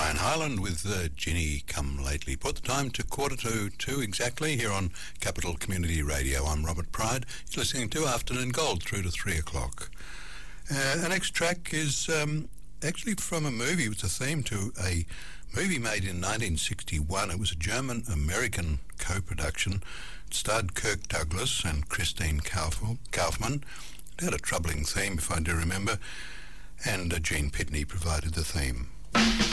Brian Hyland with Ginny Come Lately. Put the time to 1:45 exactly here on Capital Community Radio. I'm Robert Pride. You're listening to Afternoon Gold through to 3 o'clock. The next track is actually from a movie. It was a theme to a movie made in 1961. It was a German-American co-production. It starred Kirk Douglas and Christine Kaufman. It had a troubling theme, if I do remember, and Gene Pitney provided the theme.